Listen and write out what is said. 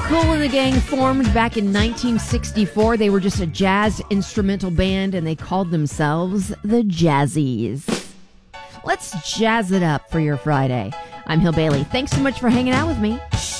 Kool and the Gang formed back in 1964. They were just a jazz instrumental band, and they called themselves the Jazzies. Let's jazz it up for your Friday. I'm Hill Bailey. Thanks so much for hanging out with me.